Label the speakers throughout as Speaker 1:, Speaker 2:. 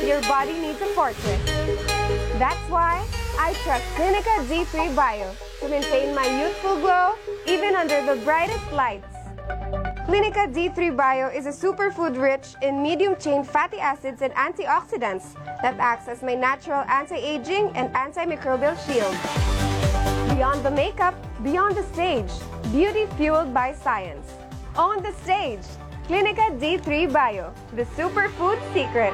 Speaker 1: your body needs a fortress. That's why I trust Clinica D3 Bio to maintain my youthful glow even under the brightest lights. Clinica D3 Bio is a superfood rich in medium-chain fatty acids and antioxidants that acts as my natural anti-aging and antimicrobial shield. Beyond the makeup, beyond the stage, beauty fueled by science. On the stage, Clinica D3 Bio, the superfood secret.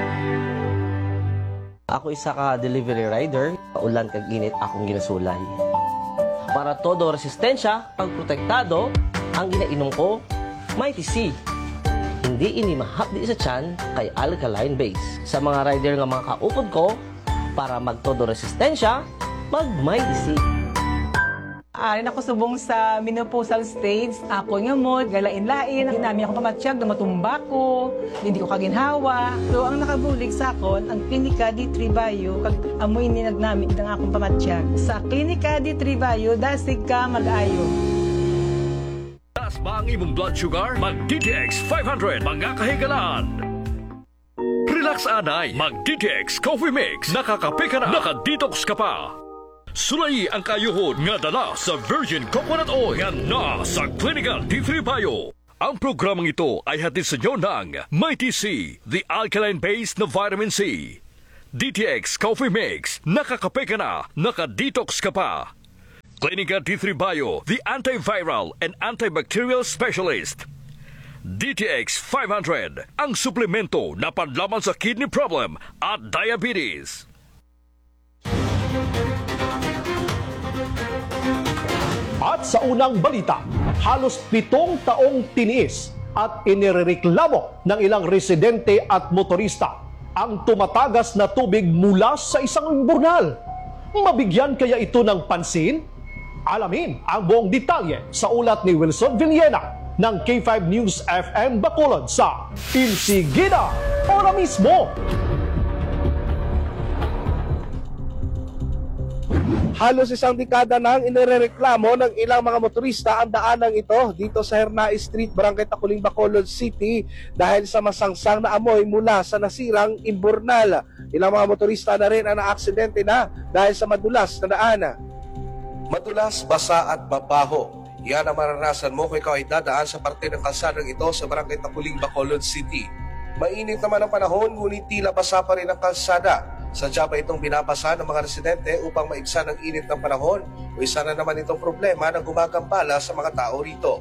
Speaker 2: Ako isa ka delivery rider, ulan kag init akong ginasulay. Para todo resistensya, pagprotektado, ang ginainom ko, Mighty C. Hindi ini mahapdi sa tiyan kay alkaline base. Sa mga rider nga mga kaupod ko, para magtodo resistensya, mag Mighty C.
Speaker 3: Arin ako subong sa menopausal stage, ako nga mo, galain-lain, ginami ako pamatsyag, matumba ko, hindi ko kaginhawa. So ang nakabulig sa akon, ang Clinica D3 Bio, kag amoy ni nagnamit ng akong pamatsyag. Sa Clinica D3 Bio, dasig ka mag-ayo.
Speaker 4: Taas ba ang imong blood sugar? Mag-DTX 500, mga kahigalaan. Relax anay, mag-DTX Coffee Mix, nakakape ka na, nakadetox ka pa. Sulay ang kayuhod nga dala sa Virgin Coconut Oil nga na sa Clinica D3 Bio. Ang programang ito ay hatid sa inyo ng Mighty C, the alkaline-based na vitamin C. DTX Coffee Mix, nakakape ka na, nakadetox ka pa. Clinica D3 Bio, the antiviral and antibacterial specialist. DTX 500, ang suplemento na panlaban sa kidney problem at diabetes.
Speaker 5: At sa unang balita, halos 7 taong tiniis at inireklamo ng ilang residente at motorista ang tumatagas na tubig mula sa isang imburnal. Mabigyan kaya ito ng pansin? Alamin ang buong detalye sa ulat ni Wilson Villena ng K5 News FM Bacolod sa Insigida. Ora mismo!
Speaker 6: Halos isang dekada nang inirereklamo ng ilang mga motorista ang daanang ito dito sa Hernay Street, Barangay Taculing, Bacolod City dahil sa masangsang na amoy mula sa nasirang imburnal. Ilang mga motorista na rin ang naaksidente na dahil sa madulas na daan. Madulas, basa at mabaho. Yan ang maranasan mo kung ikaw ay dadaan sa parte ng kalsadang ito sa Barangay Taculing, Bacolod City. Mainit naman ang panahon, ngunit tila basa pa rin ang kalsada. Sadya ba itong binabasa ng mga residente upang maigsan ang init ng panahon o isa na naman itong problema na gumagambala sa mga tao rito?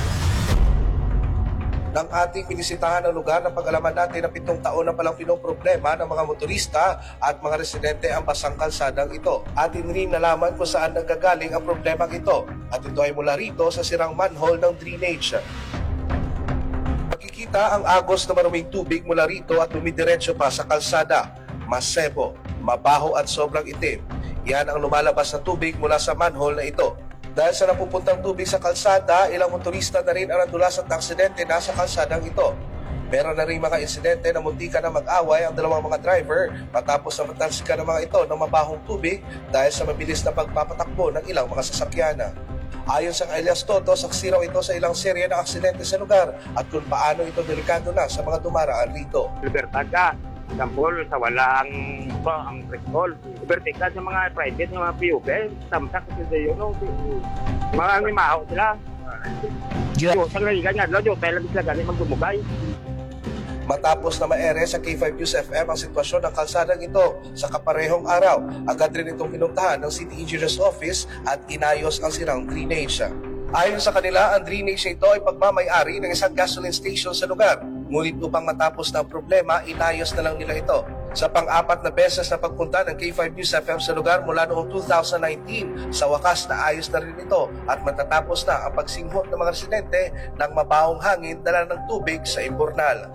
Speaker 6: Nang ating pinisitahan ang lugar ng pag-alaman natin na 7 taon na palang pinoproblema ng mga motorista at mga residente ang basang kalsadang ito. Atin rin nalaman kung saan nanggagaling ang problemang ito at ito ay mula rito sa sirang manhole ng drainage. Makikita ang agos na maruming tubig mula rito at dumidiretso pa sa kalsada. Masebo, mabaho at sobrang itim. Yan ang lumalabas na tubig mula sa manhole na ito. Dahil sa napupuntang tubig sa kalsada, ilang motorista na rin ang nadulas at aksidente na sa kalsadang ito. Meron na rin mga insidente na muntikan na mag-away ang dalawang mga driver matapos na matalsikan ng mga ito ng mabahong tubig dahil sa mabilis na pagpapatakbo ng ilang mga sasakyan. Ayon sa Elias Toto, saksi raw ito sa ilang serye ng aksidente sa lugar at kung paano ito delikado na sa mga dumaraan rito.
Speaker 7: Libertad ka. Example, sa walang ang presol. Libertad ka sa mga private, mga PUB. Samsak kasi sa iyo. Mga mimaho sila. Sa naligan nga, tayo lang sila galing magdumugay.
Speaker 6: Matapos na maere sa K5 News FM ang sitwasyon ng kalsadang ito sa kaparehong araw, agad rin itong pinuntahan ng City Engineer's Office at inayos ang sirang drainage. Ayon sa kanila, ang drainage ito ay pagmamay-ari ng isang gasoline station sa lugar. Ngunit upang matapos na ang problema, inayos na lang nila ito. Sa pang-4 na beses na pagpunta ng K5 News FM sa lugar mula noong 2019, sa wakas na ayos na rin ito at matatapos na ang pagsinghot ng mga residente ng mabahong hangin dala ng tubig sa imburnal.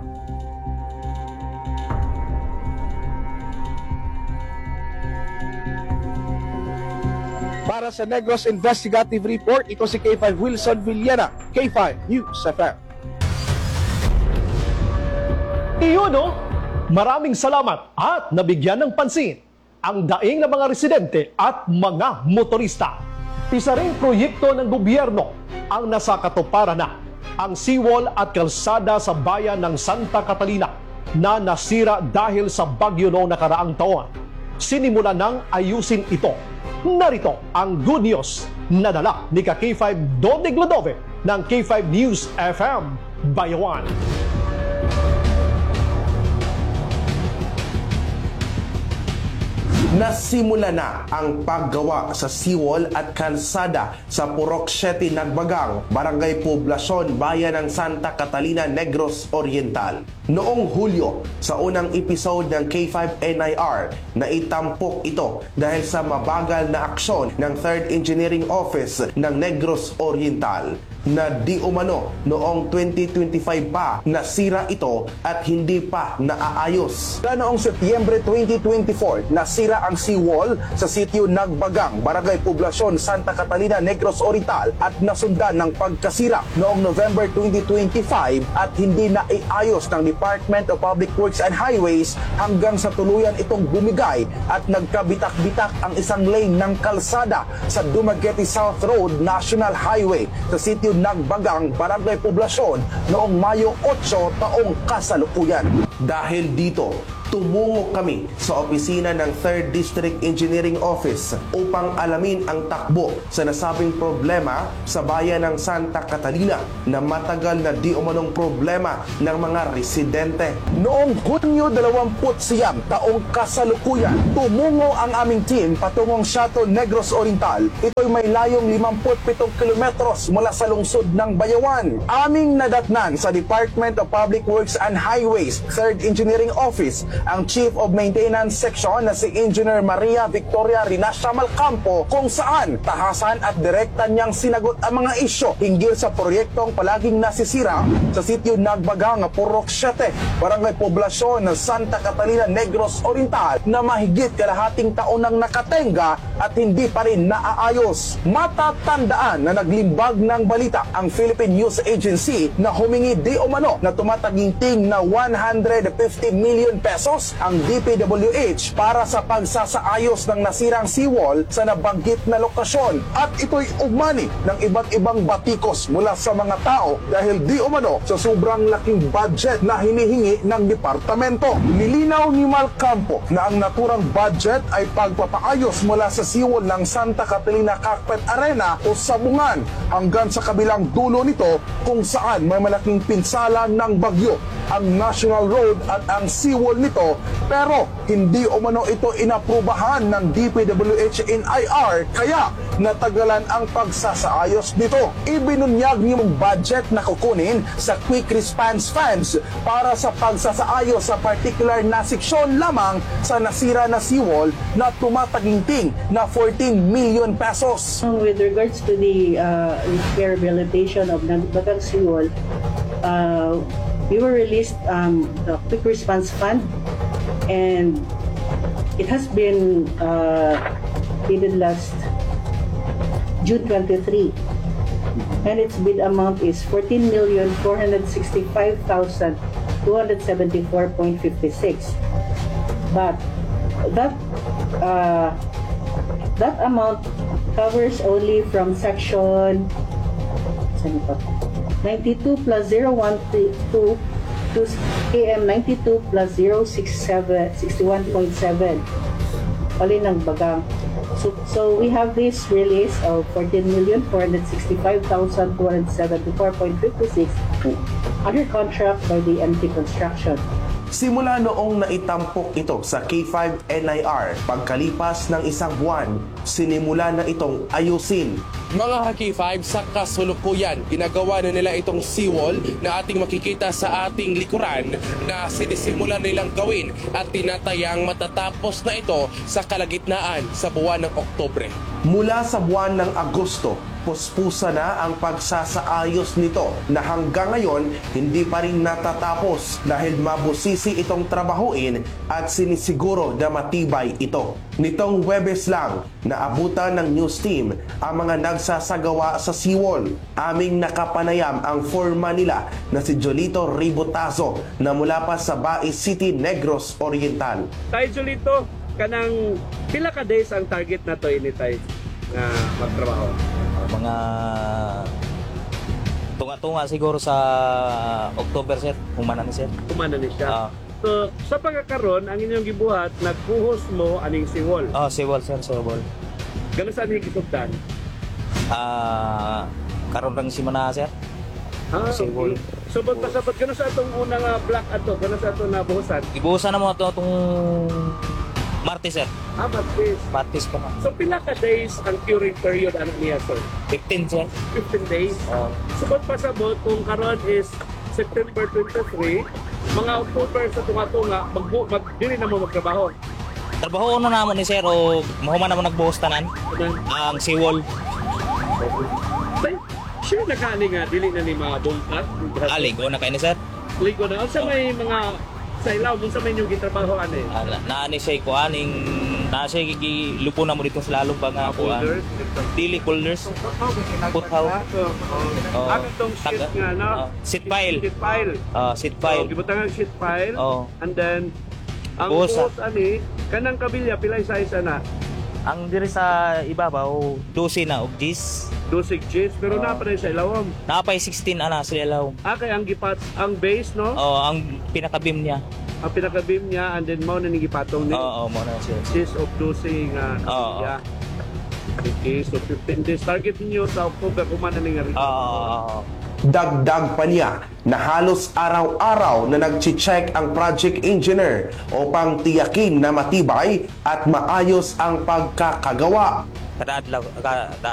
Speaker 6: Para sa Negros Investigative Report, ito si K5 Wilson Villena, K5 News FM.
Speaker 5: Iyon o, maraming salamat at nabigyan ng pansin ang daing ng mga residente at mga motorista. Isa ring proyekto ng gobyerno ang nasa katuparan na ang seawall at kalsada sa bayan ng Santa Catalina. na nasira dahil sa bagyo noong nakaraang taon. Sinimula ng ayusin ito. Narito ang good news na dala ni K5 Dode Glodove ng K5 News FM Bayawan.
Speaker 6: Nasimula na ang paggawa sa seawall at kalsada sa Purok 7 Nagbagang, Barangay Poblacion, Bayan ng Santa Catalina, Negros Oriental. Noong Hulyo, sa unang episode ng K5 NIR, naitampok ito dahil sa mabagal na aksyon ng 3rd Engineering Office ng Negros Oriental na di umano noong 2025 pa nasira ito at hindi pa naaayos. Noong Setyembre 2024, nasira ang seawall sa sitio Nagbagang, Barangay Poblacion, Santa Catalina, Negros Oriental at nasundan ng pagkasira noong November 2025 at hindi naiayos ng Department of Public Works and Highways hanggang sa tuluyan itong bumigay at nagkabitak-bitak ang isang lane ng kalsada sa Dumaguete South Road National Highway sa sitio Nagbagang, Barangay Poblacion noong Mayo 8 taong kasalukuyan. Dahil dito, tumungo kami sa opisina ng 3rd District Engineering Office upang alamin ang takbo sa nasabing problema sa bayan ng Santa Catalina na matagal na di umanong problema ng mga residente. Noong Hunyo 29 taong kasalukuyan, tumungo ang aming team patungong Chateau Negros Oriental. Ito'y may layong 57 kilometros mula sa lungsod ng Bayawan. Aming nadatnan sa Department of Public Works and Highways 3rd Engineering Office ang Chief of Maintenance Section na si Engineer Maria Victoria Rinasha Malcampo, kung saan tahasan at direkta niyang sinagot ang mga isyo hinggil sa proyektong palaging nasisira sa sitio Nagbagang, Purok 7, Barangay Poblacion ng Santa Catalina, Negros Oriental na mahigit kalahating taon nang nakatenga at hindi pa rin naaayos. Matatandaan na naglimbag ng balita ang Philippine News Agency na humingi di umano na tumataginting na 150 million pesos ang DPWH para sa pagsasaayos ng nasirang seawall sa nabanggit na lokasyon. At ito'y ugmani ng iba't ibang batikos mula sa mga tao dahil di umano sa sobrang laking budget na hinihingi ng departamento. Nilinaw ni Malcampo na ang naturang budget ay pagpapaayos mula sa seawall ng Santa Catalina Carpet Arena o Sabungan hanggang sa kabilang dulo nito kung saan may malaking pinsala ng bagyo ang National Road at ang seawall nito, pero hindi umano ito inaprubahan ng DPWH NIR kaya natagalan ang pagsasaayos nito. Ibinunyag niyong budget na kukunin sa Quick Response Funds para sa pagsasaayos sa particular na seksyon lamang sa nasira na seawall na tumataginting na 14 million pesos.
Speaker 8: With regards to the repair rehabilitation of Nagbagang seawall, we were released the Quick Response Fund, and it has been dated last June 23, and its bid amount is 14,465,274.56. But that amount covers only from section 92 plus 012 to KM 92 plus 061.7 only ng Bagang. So we have this release of 14,465,274.56 under contract by the MT Construction.
Speaker 6: Simula noong naitampok ito sa K5 NIR, pagkalipas ng isang buwan, sinimula na itong ayusin.
Speaker 9: Mga K5, sa kasulukuyan, ginagawa na nila itong seawall na ating makikita sa ating likuran na sinisimula nilang gawin at tinatayang matatapos na ito sa kalagitnaan sa buwan ng Oktubre.
Speaker 6: Mula sa buwan ng Agosto, puspusa na ang pagsasaayos nito na hanggang ngayon hindi pa rin natatapos dahil mabusisi itong trabahuin at sinisiguro na matibay ito. Nitong Huwebes lang, naabutan ng news team ang mga nagsasagawa sa seawall. Aming nakapanayam ang foreman nila na si Jolito Ribotazo na mula pa sa Bae City, Negros Oriental.
Speaker 10: Tay Jolito, kanang pila ka days ang target na to initay na magtrabaho?
Speaker 11: Mga tunga-tunga siguro sa October, sir. Humana ni sir.
Speaker 10: Kumana ni siya. So So, sa pagkakaroon, ang inyong gibuhat, nagpuhos mo aning siwol.
Speaker 11: Oh, siwol sir, siwol.
Speaker 10: Gano'n saan higitugdan?
Speaker 11: Karon lang si Mana sir. Siwol.
Speaker 10: Okay. So, pagpasabot, gano'n sa itong unang black ato, gano'n sa itong nabuhusan?
Speaker 11: Ibuhusan na mo itong Martes sir.
Speaker 10: Martes.
Speaker 11: Martes pa na.
Speaker 10: So, pila ka days ang curing period ano niya, sir?
Speaker 11: 15 sir.
Speaker 10: 15 days. So, pagpasabot, kung karon is September 23, mga October sa tunga-tunga, dili na mo magtrabaho.
Speaker 11: Trabaho na naman ni sir o mahuman naman nagbuhos tanan ang siwol.
Speaker 10: Sure na kani nga, dili na ni mga bungkat.
Speaker 11: Aligo na kayo ni sir.
Speaker 10: Ligo na. Sa may mga sa ilaw, kung sa may yung gitrabaho ano eh.
Speaker 11: Naani siya kuaning na siya gilupo na mo dito sa lalong pa nga kuan. Dili coolers. Puthaw.
Speaker 10: Ano tong sheet nga no?
Speaker 11: Sheet pile.
Speaker 10: Sheet pile.
Speaker 11: Sheet pile.
Speaker 10: Gibutang ang sheet pile. And then ang
Speaker 11: buhos
Speaker 10: ani kanang kabilya pilay size na.
Speaker 11: Ang diri sa ibabaw 12 na og 10.
Speaker 10: 12 Gs pero na pa rin sa ilawom.
Speaker 11: Napay 16 ana sa ilaw.
Speaker 10: Kay ang gipat ang base no?
Speaker 11: Ang pinaka-beam niya.
Speaker 10: Ang pinaka-beam niya and then mao na ni gipatong ni.
Speaker 11: Mo na siya.
Speaker 10: Gs of 12 nga kabilya. Okay, so 15 days target niyo sa October kumana ni nga rin.
Speaker 6: Dagdag pa niya na halos araw-araw na nag-check ang project engineer upang tiyakin na matibay at maayos ang pagkakagawa.
Speaker 11: Kada adlaw